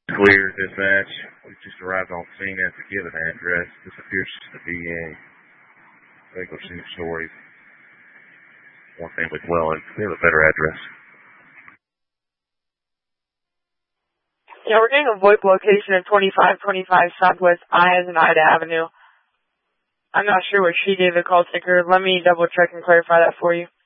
Clear dispatch. We just arrived on scene at the given address. This appears to be a regular single-story one-family dwelling. We have a better address. Yeah, we're getting a VoIP location at 2525 Southwest I as in Ida Avenue. I'm not sure what she gave the call taker. Let me double check and clarify that for you.